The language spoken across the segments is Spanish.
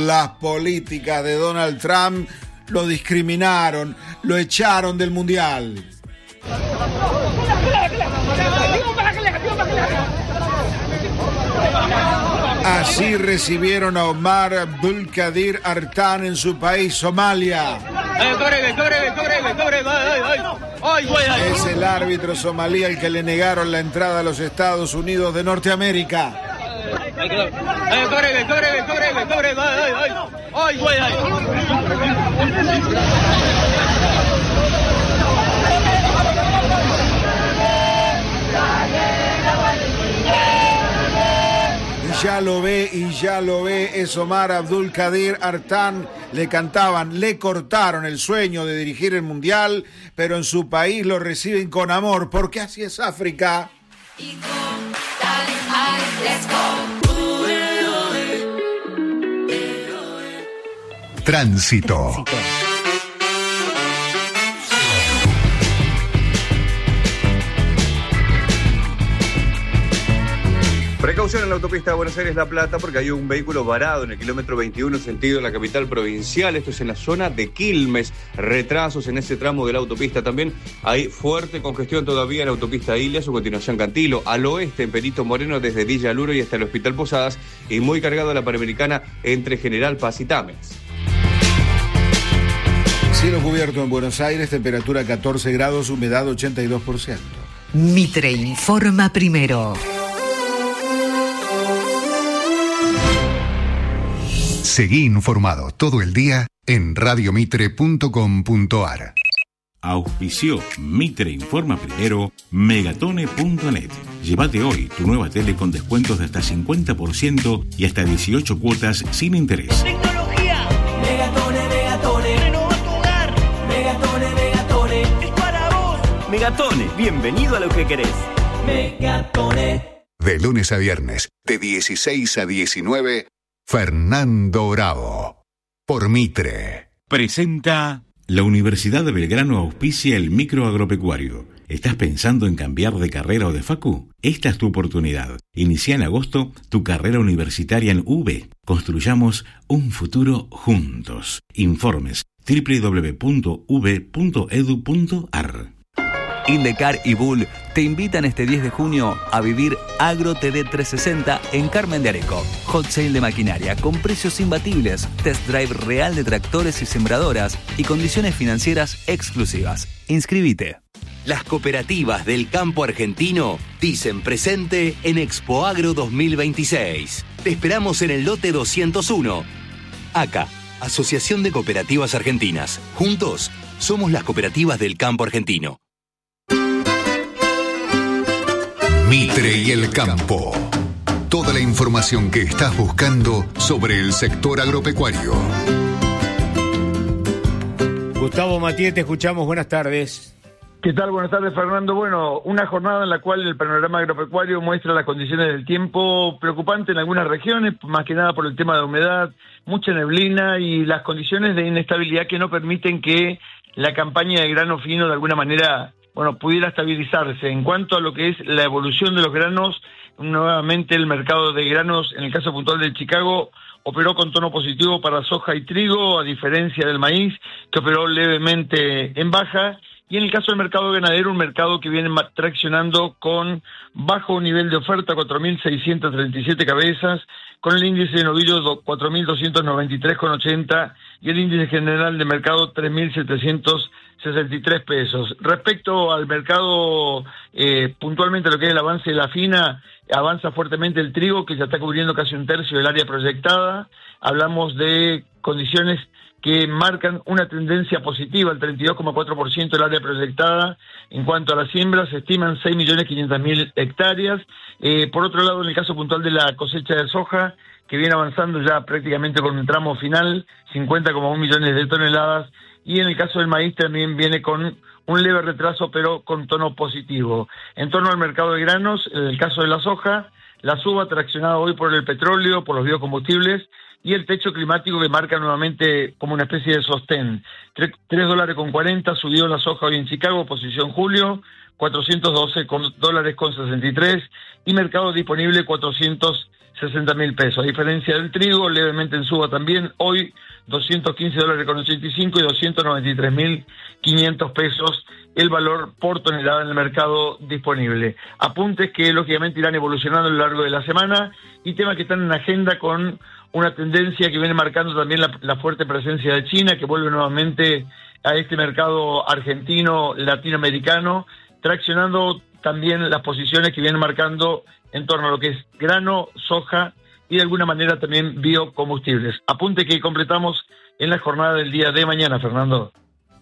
las políticas de Donald Trump lo discriminaron, lo echaron del Mundial. Así recibieron a Omar Abdulkadir Artan en su país, Somalia. Es el árbitro somalí al que le negaron la entrada a los Estados Unidos de Norteamérica. Ya lo ve, es Omar Abdulkadir Artan. Le cantaban, le cortaron el sueño de dirigir el Mundial, pero en su país lo reciben con amor, porque así es África. Tránsito. Precaución en la autopista de Buenos Aires-La Plata porque hay un vehículo varado en el kilómetro 21 sentido de la capital provincial. Esto es en la zona de Quilmes. Retrasos en ese tramo de la autopista. También hay fuerte congestión todavía en la autopista Ilias, su continuación Cantilo. Al oeste en Perito Moreno desde Villa Luro y hasta el Hospital Posadas. Y muy cargado la Panamericana entre General Paz y Tames. Cielo cubierto en Buenos Aires, temperatura 14 grados, humedad 82%. Mitre informa primero. Seguí informado todo el día en radiomitre.com.ar. Auspició Mitre Informa Primero, Megatone.net. Llévate hoy tu nueva tele con descuentos de hasta 50% y hasta 18 cuotas sin interés. Tecnología. Megatone, Megatone. Renova tu hogar. Megatone, Megatone. Es para vos. Megatone, bienvenido a lo que querés. Megatone. De lunes a viernes, de 16 a 19, Fernando Bravo, por Mitre. Presenta. La Universidad de Belgrano auspicia el microagropecuario. ¿Estás pensando en cambiar de carrera o de facu? Esta es tu oportunidad. Inicia en agosto tu carrera universitaria en UB. Construyamos un futuro juntos. Informes www.ub.edu.ar. Indecar y Bull te invitan este 10 de junio a vivir Agro TD 360 en Carmen de Areco. Hot sale de maquinaria con precios imbatibles, test drive real de tractores y sembradoras y condiciones financieras exclusivas. Inscribite. Las cooperativas del campo argentino dicen presente en Expo Agro 2026. Te esperamos en el lote 201. ACA, Asociación de Cooperativas Argentinas. Juntos, somos las cooperativas del campo argentino. Mitre y el campo. Toda la información que estás buscando sobre el sector agropecuario. Gustavo Matié, te escuchamos. Buenas tardes. ¿Qué tal? Buenas tardes, Fernando. Bueno, una jornada en la cual el panorama agropecuario muestra las condiciones del tiempo preocupante en algunas regiones, más que nada por el tema de humedad, mucha neblina y las condiciones de inestabilidad que no permiten que la campaña de grano fino de alguna manera pudiera estabilizarse. En cuanto a lo que es la evolución de los granos, nuevamente el mercado de granos, en el caso puntual de Chicago, operó con tono positivo para soja y trigo, a diferencia del maíz, que operó levemente en baja. Y en el caso del mercado ganadero, un mercado que viene traccionando con bajo nivel de oferta, 4.637 cabezas, con el índice de novillos 4.293,80 y el índice general de mercado 3.763 pesos. Respecto al mercado, puntualmente lo que es el avance de la fina, avanza fuertemente el trigo, que ya está cubriendo casi un tercio del área proyectada. Hablamos de condiciones que marcan una tendencia positiva, el 32,4% del área proyectada. En cuanto a las siembras, se estiman 6.500.000 hectáreas. Por otro lado, en el caso puntual de la cosecha de soja, que viene avanzando ya prácticamente con un tramo final, 50,1 millones de toneladas, y en el caso del maíz también viene con un leve retraso, pero con tono positivo. En torno al mercado de granos, en el caso de la soja, la suba traccionada hoy por el petróleo, por los biocombustibles, y el techo climático que marca nuevamente como una especie de sostén. $3.40 subió la soja hoy en Chicago, posición julio, $412.63, y mercado disponible 400 60.000 pesos. A diferencia del trigo, levemente en suba también, hoy $215.85 y 293.500 pesos el valor por tonelada en el mercado disponible. Apuntes que lógicamente irán evolucionando a lo largo de la semana y temas que están en agenda con una tendencia que viene marcando también la fuerte presencia de China, que vuelve nuevamente a este mercado argentino, latinoamericano, traccionando también las posiciones que vienen marcando en torno a lo que es grano, soja y de alguna manera también biocombustibles. Apunte que completamos en la jornada del día de mañana, Fernando.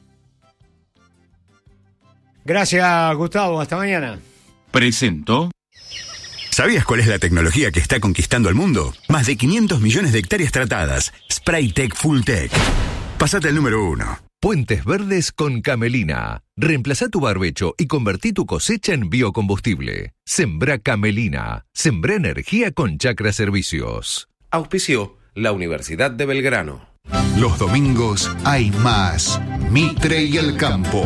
Gracias, Gustavo. Hasta mañana. Presento. ¿Sabías cuál es la tecnología que está conquistando el mundo? Más de 500 millones de hectáreas tratadas. Spraytec Fulltech. Pásate al número 1. Puentes Verdes con Camelina. Reemplazá tu barbecho y convertí tu cosecha en biocombustible. Sembrá Camelina. Sembrá energía con Chacra Servicios. Auspició la Universidad de Belgrano. Los domingos hay más Mitre y el Campo.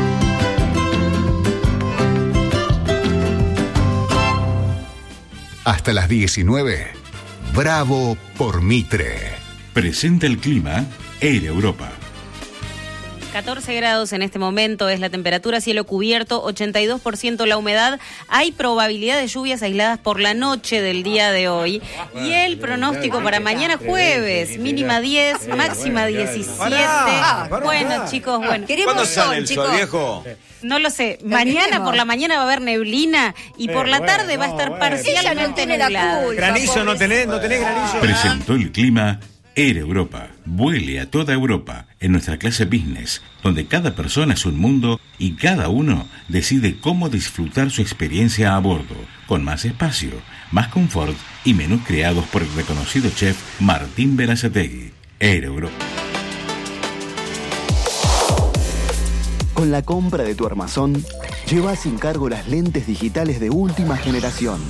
Hasta las 19. Bravo por Mitre. Presenta el clima Air Europa. 14 grados en este momento es la temperatura, cielo cubierto, 82% la humedad. Hay probabilidad de lluvias aisladas por la noche del día de hoy. Y el pronóstico para mañana jueves, mínima 10, máxima 17. Bueno, chicos, bueno. ¿Cuándo sale el sol, viejo? No lo sé. Mañana por la mañana va a haber neblina y por la tarde va a estar parcialmente nublado. ¿Granizo no tenés? ¿No tenés granizo? Presentó el clima Air Europa. Vuele a toda Europa en nuestra clase business, donde cada persona es un mundo y cada uno decide cómo disfrutar su experiencia a bordo, con más espacio, más confort y menús creados por el reconocido chef Martín Berazategui. Air Europa. Con la compra de tu armazón, lleva sin cargo las lentes digitales de última generación.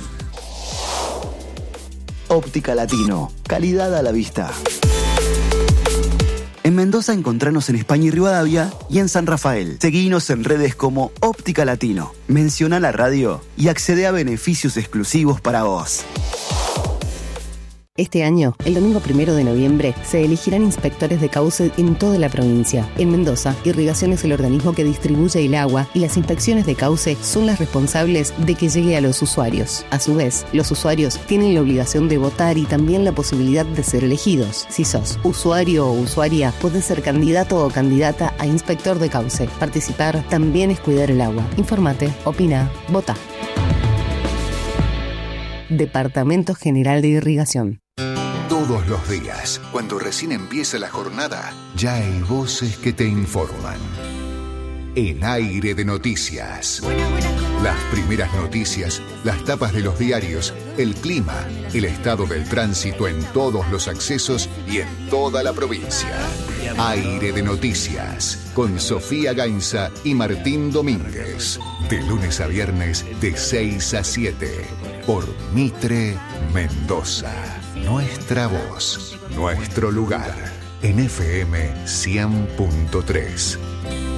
Óptica Latino, calidad a la vista. En Mendoza encontranos en España y Rivadavia y en San Rafael. Seguinos en redes como Óptica Latino. Menciona la radio y accede a beneficios exclusivos para vos. Este año, el domingo 1 de noviembre, se elegirán inspectores de cauce en toda la provincia. En Mendoza, Irrigación es el organismo que distribuye el agua y las inspecciones de cauce son las responsables de que llegue a los usuarios. A su vez, los usuarios tienen la obligación de votar y también la posibilidad de ser elegidos. Si sos usuario o usuaria, podés ser candidato o candidata a inspector de cauce. Participar también es cuidar el agua. Infórmate, opina, vota. Departamento General de Irrigación. Todos los días, cuando recién empieza la jornada, ya hay voces que te informan. En Aire de Noticias. Las primeras noticias, las tapas de los diarios, el clima, el estado del tránsito en todos los accesos y en toda la provincia. Aire de Noticias, con Sofía Gainza y Martín Domínguez. De lunes a viernes, de 6 a 7. Por Mitre, Mendoza. Nuestra voz, nuestro lugar. En FM 100.3.